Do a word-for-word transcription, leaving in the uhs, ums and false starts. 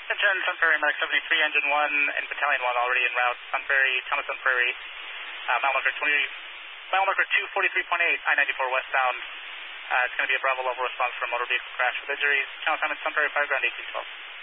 Attention, Sun Prairie, Mark seventy-three, Engine one, and Battalion one already en route. Sun Prairie, Thomas Sun Prairie, uh, mile marker twenty, mile marker two forty-three point eight, I ninety-four westbound. Uh, it's going to be a Bravo level response for a motor vehicle crash with injuries. Channel assignment, Sun Prairie, Fire Ground eighteen twelve.